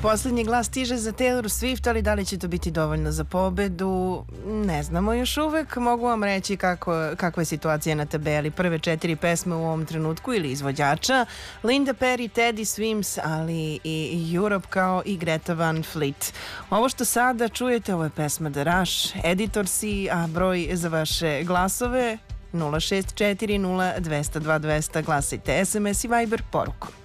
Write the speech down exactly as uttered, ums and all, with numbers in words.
Poslednji glas stiže za Taylor Swift, ali da li će to biti dovoljno za pobedu, ne znamo još uvek. Mogu vam reći kako, kakva je situacija na tabeli. Prve četiri pesme u ovom trenutku ili izvođača: Linda Perry, Teddy Swims, ali i Europe kao i Greta Van Fleet. Ovo što sada čujete, ovo je pesma The Rush, Editor si, a broj za vaše glasove nula šest četiri nula dva zero dva dva zero zero. Glasajte S M S i Viber poruku.